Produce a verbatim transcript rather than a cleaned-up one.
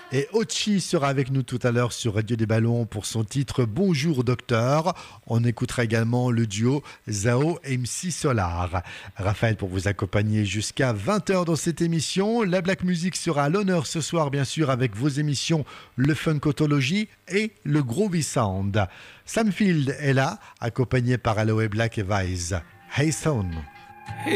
Et Ochi sera avec nous tout à l'heure sur Radio des Ballons pour son titre Bonjour Docteur. On écoutera également le duo Zao M C Solar. Raphaël pour vous accompagner jusqu'à vingt heures dans cette émission. La Black Music sera à l'honneur ce soir bien sûr avec vos émissions Le Funkotology et le Groovy Sound. Sam Field est là, accompagné par Aloe Black et Vise. Hey Son.